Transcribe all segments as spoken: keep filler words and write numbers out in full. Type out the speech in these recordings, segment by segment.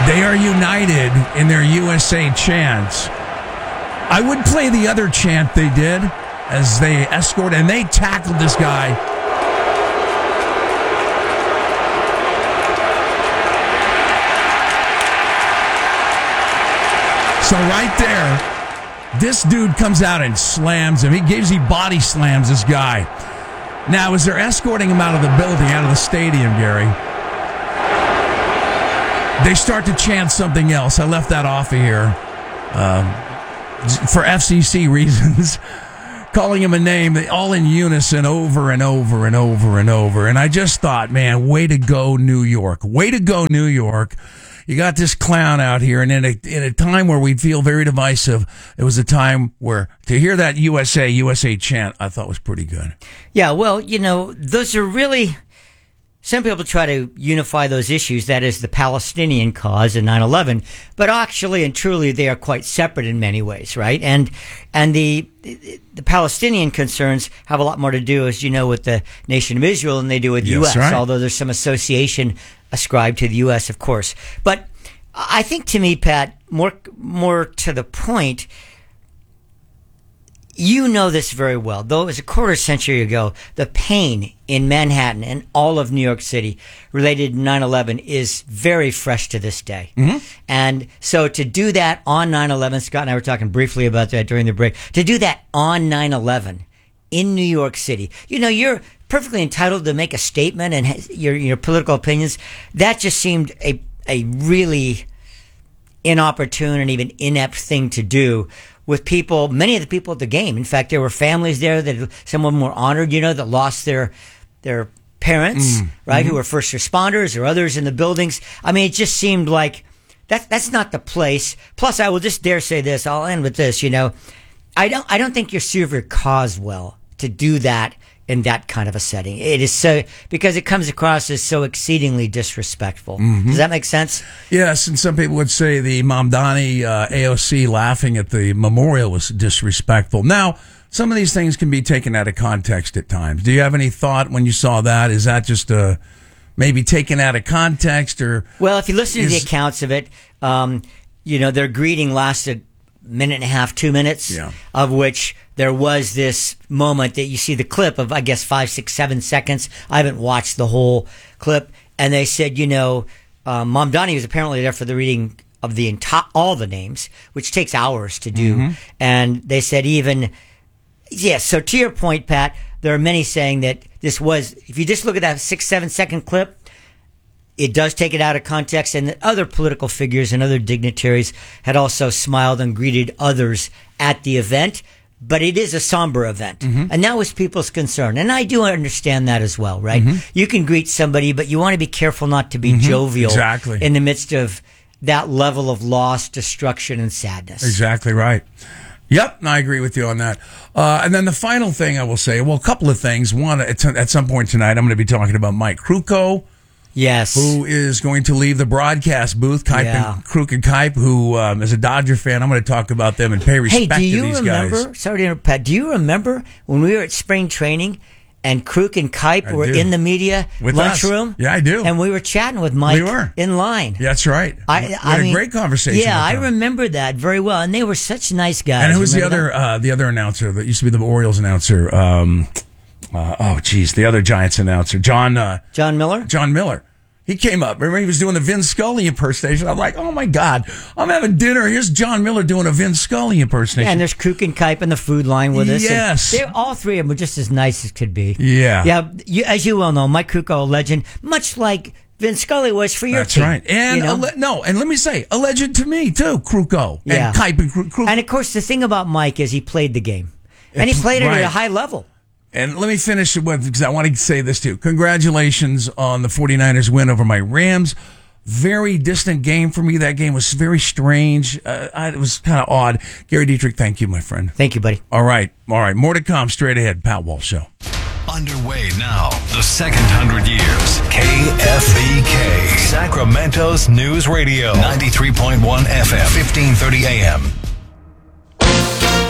They are united in their U S A chants. I would play the other chant they did as they escort, and they tackled this guy. So right there, this dude comes out and slams him. He gives, he body slams this guy. Now, as they're escorting him out of the building, out of the stadium, Gary, they start to chant something else. I left that off of here um, for F C C reasons, calling him a name, all in unison over and over and over and over. And I just thought, man, way to go, New York. Way to go, New York. You got this clown out here, and in a, in a time where we feel very divisive, it was a time where to hear that U S A, U S A chant, I thought was pretty good. Yeah, well, you know, those are really... Some people try to unify those issues, that is the Palestinian cause and nine eleven, but actually and truly they are quite separate in many ways, right? And and the the Palestinian concerns have a lot more to do, as you know, with the nation of Israel than they do with the Yes, U S, right. although there's some association ascribed to the U S, of course. But I think, to me, Pat, more more to the point, you know this very well. Though it was a quarter century ago, the pain in Manhattan and all of New York City related to nine eleven is very fresh to this day. Mm-hmm. And so to do that on nine eleven, Scott and I were talking briefly about that during the break, to do that on nine eleven in New York City, you know, you're perfectly entitled to make a statement and your your political opinions. That just seemed a a really inopportune and even inept thing to do with people, many of the people at the game. In fact, there were families there that some of them were honored, you know, that lost their their parents, mm. right, mm-hmm. who were first responders or others in the buildings. I mean, it just seemed like that, that's not the place. Plus, I will just dare say this. I'll end with this, you know. I don't, I don't think you serve your cause well to do that in that kind of a setting. It is so, because it comes across as so exceedingly disrespectful. Mm-hmm. Does that make sense? Yes, and some people would say the Mamdani uh, A O C laughing at the memorial was disrespectful. Now, some of these things can be taken out of context at times. Do you have any thought when you saw that? Is that just uh, maybe taken out of context? Or Well, if you listen is, to the accounts of it, um, you know, their greeting lasted a minute and a half, two minutes, yeah. of which there was this moment that you see the clip of, I guess, five, six, seven seconds. I haven't watched the whole clip. And they said, you know, um, Mamdani was apparently there for the reading of the entire, all the names, which takes hours to do. Mm-hmm. And they said even, yes, yeah, so to your point, Pat, there are many saying that this was, if you just look at that six, seven second clip, it does take it out of context, and that other political figures and other dignitaries had also smiled and greeted others at the event. But it is a somber event, mm-hmm. and that was people's concern. And I do understand that as well, right? Mm-hmm. You can greet somebody, but you want to be careful not to be mm-hmm. jovial exactly. in the midst of that level of loss, destruction, and sadness. Exactly right. Yep, I agree with you on that. Uh, and then the final thing I will say, well, a couple of things. One, at, at some point tonight, I'm going to be talking about Mike Krukow. Yes. Who is going to leave the broadcast booth. Kipe yeah. and Kruk and Kipe, who um, is a Dodger fan. I'm going to talk about them and pay respect hey, do you to these remember, guys. Sorry to interrupt, Pat. Do you remember when we were at spring training and Kruk and Kipe I were do. in the media with lunchroom? Us. Yeah, I do. And we were chatting with Mike we were. in line. Yeah, that's right. I, we I had mean, a great conversation. Yeah, I with them. remember that very well. And they were such nice guys. And who was the remember other uh, the other announcer that used to be the Orioles announcer? Um, uh, oh, geez, the other Giants announcer, John uh, John Miller. John Miller. He came up. Remember, he was doing the Vin Scully impersonation. I'm like, oh my God, I'm having dinner. Here's John Miller doing a Vin Scully impersonation. Yeah, and there's Kruk and Kipe in the food line with us. Yes. They're, all three of them were just as nice as could be. Yeah. Yeah, you, as you well know, Mike Krukow, a legend, much like Vin Scully was for your That's team. right. And, you know? a, no, and let me say, a legend to me, too, Krukow. Yeah. And Kipe and Kruk. And, of course, the thing about Mike is he played the game. And he played it right. at a high level. And let me finish with, because I want to say this too. Congratulations on the 49ers win over my Rams. Very distant game for me. That game was very strange. Uh, I, it was kind of odd. Gary Dietrich, thank you, my friend. Thank you, buddy. All right. All right. More to come straight ahead. Pat Walsh Show. Underway now. The second hundred years. K F B K. Sacramento's News Radio. ninety-three point one F M. fifteen thirty A M.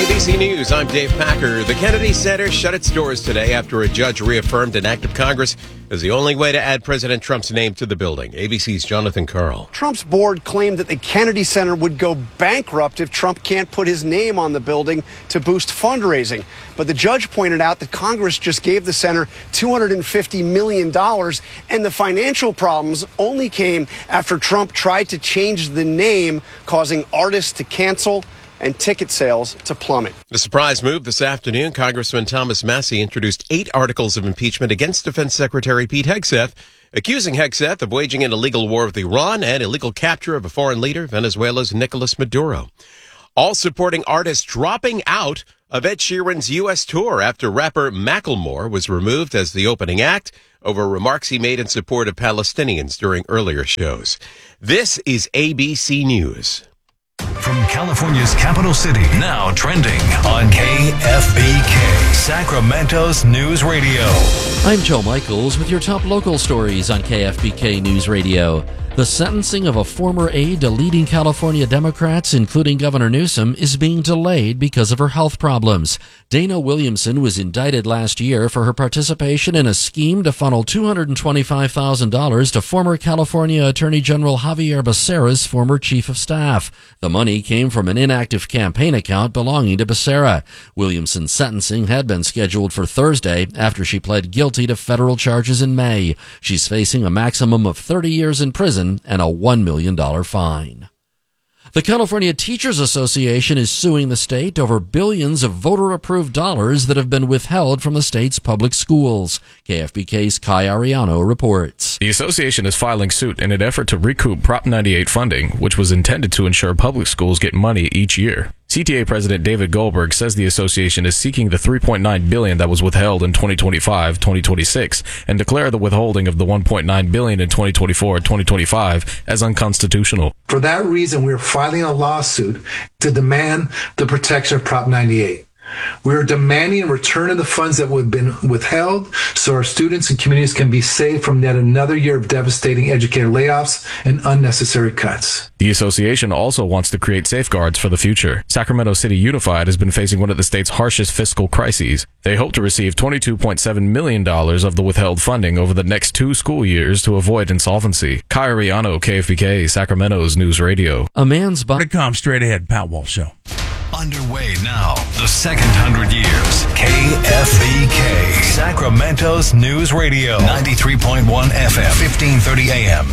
A B C News, I'm Dave Packer. The Kennedy Center shut its doors today after a judge reaffirmed an act of Congress as the only way to add President Trump's name to the building. A B C's Jonathan Karl. Trump's board claimed that the Kennedy Center would go bankrupt if Trump can't put his name on the building to boost fundraising. But the judge pointed out that Congress just gave the center two hundred fifty million dollars, and the financial problems only came after Trump tried to change the name, causing artists to cancel and ticket sales to plummet. The surprise move this afternoon, Congressman Thomas Massie introduced eight articles of impeachment against Defense Secretary Pete Hegseth, accusing Hegseth of waging an illegal war with Iran and illegal capture of a foreign leader, Venezuela's Nicolas Maduro. All supporting artists dropping out of Ed Sheeran's U S tour after rapper Macklemore was removed as the opening act over remarks he made in support of Palestinians during earlier shows. This is A B C News. From California's capital city, now trending on K F B K, Sacramento's News Radio. I'm Joe Michaels with your top local stories on K F B K News Radio. The sentencing of a former aide to leading California Democrats, including Governor Newsom, is being delayed because of her health problems. Dana Williamson was indicted last year for her participation in a scheme to funnel two hundred twenty-five thousand dollars to former California Attorney General Javier Becerra's former chief of staff. The money came from an inactive campaign account belonging to Becerra. Williamson's sentencing had been scheduled for Thursday after she pled guilty to federal charges in May. She's facing a maximum of thirty years in prison and a one million dollars fine. The California Teachers Association is suing the state over billions of voter-approved dollars that have been withheld from the state's public schools. K F B K's Kai Ariano reports. The association is filing suit in an effort to recoup Prop ninety-eight funding, which was intended to ensure public schools get money each year. C T A President David Goldberg says the association is seeking the three point nine billion dollars that was withheld in twenty twenty-five twenty twenty-six and declare the withholding of the one point nine billion dollars in twenty twenty-four twenty twenty-five as unconstitutional. For that reason, we're filing a lawsuit to demand the protection of Prop ninety-eight. We're demanding a return of the funds that have been withheld so our students and communities can be saved from yet another year of devastating educator layoffs and unnecessary cuts. The association also wants to create safeguards for the future. Sacramento City Unified has been facing one of the state's harshest fiscal crises. They hope to receive twenty-two point seven million dollars of the withheld funding over the next two school years to avoid insolvency. Kai Ariano, K F B K, Sacramento's News Radio. A man's body. Come straight ahead, Pat Walsh Show. Underway now, the second hundred years. K F B K, Sacramento's News Radio. ninety-three point one F M, fifteen thirty A M.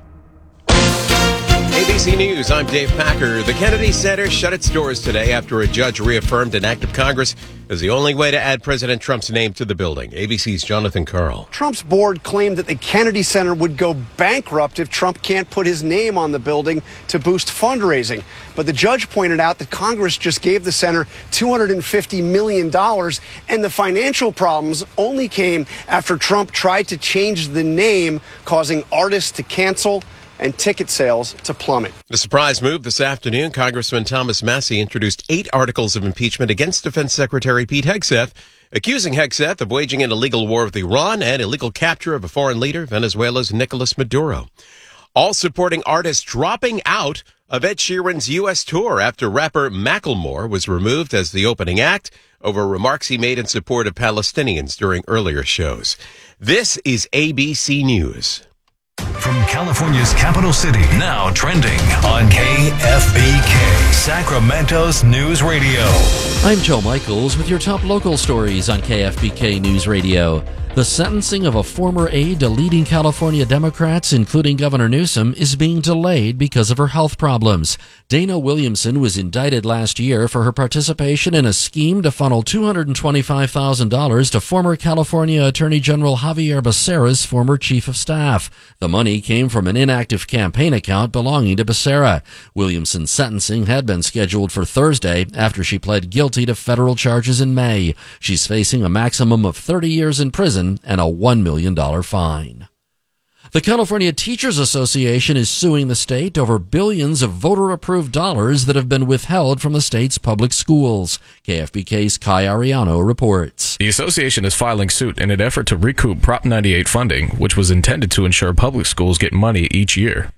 A B C News, I'm Dave Packer. The Kennedy Center shut its doors today after a judge reaffirmed an act of Congress as the only way to add President Trump's name to the building. A B C's Jonathan Karl. Trump's board claimed that the Kennedy Center would go bankrupt if Trump can't put his name on the building to boost fundraising. But the judge pointed out that Congress just gave the center two hundred fifty million dollars, and the financial problems only came after Trump tried to change the name, causing artists to cancel and ticket sales to plummet. The surprise move this afternoon, Congressman Thomas Massie introduced eight articles of impeachment against Defense Secretary Pete Hegseth, accusing Hegseth of waging an illegal war with Iran and illegal capture of a foreign leader, Venezuela's Nicolas Maduro. All supporting artists dropping out of Ed Sheeran's U S tour after rapper Macklemore was removed as the opening act over remarks he made in support of Palestinians during earlier shows. This is A B C News. From California's capital city, now trending on K F B K, Sacramento's News Radio. I'm Joe Michaels with your top local stories on K F B K News Radio. The sentencing of a former aide to leading California Democrats, including Governor Newsom, is being delayed because of her health problems. Dana Williamson was indicted last year for her participation in a scheme to funnel two hundred twenty-five thousand dollars to former California Attorney General Javier Becerra's former chief of staff. The money came from an inactive campaign account belonging to Becerra. Williamson's sentencing had been scheduled for Thursday after she pled guilty to federal charges in May. She's facing a maximum of thirty years in prison and a one million dollars fine. The California Teachers Association is suing the state over billions of voter-approved dollars that have been withheld from the state's public schools. K F B K's Kai Ariano reports. The association is filing suit in an effort to recoup Prop ninety-eight funding, which was intended to ensure public schools get money each year.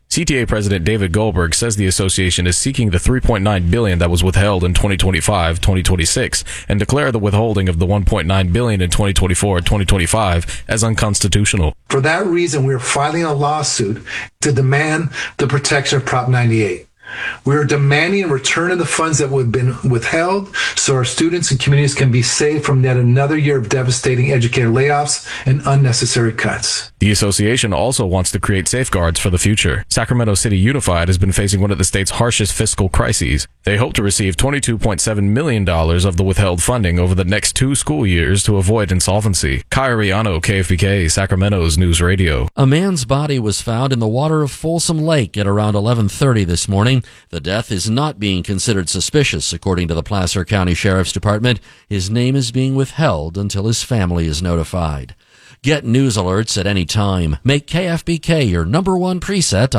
C T A President David Goldberg says the association is seeking the three point nine billion dollars that was withheld in twenty twenty-five twenty twenty-six and declare the withholding of the one point nine billion dollars in twenty twenty-four twenty twenty-five as unconstitutional. For that reason, we are filing a lawsuit to demand the protection of Prop ninety-eight. We are demanding a return of the funds that have been withheld so our students and communities can be saved from yet another year of devastating educator layoffs and unnecessary cuts. The association also wants to create safeguards for the future. Sacramento City Unified has been facing one of the state's harshest fiscal crises. They hope to receive twenty-two point seven million dollars of the withheld funding over the next two school years to avoid insolvency. Kyle Riano, K F B K, Sacramento's News Radio. A man's body was found in the water of Folsom Lake at around eleven thirty this morning. The death is not being considered suspicious, according to the Placer County Sheriff's Department. His name is being withheld until his family is notified. Get news alerts at any time. Make K F B K your number one preset